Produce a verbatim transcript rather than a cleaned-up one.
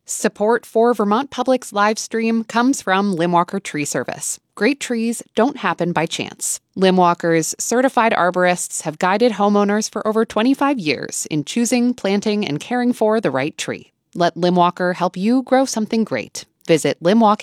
Support for Vermont Public's live stream comes from Limwalker Tree Service. Great trees don't happen by chance. Limwalker's certified arborists have guided homeowners for over twenty-five years in choosing, planting, and caring for the right tree. Let Limwalker help you grow something great. Visit limwalking.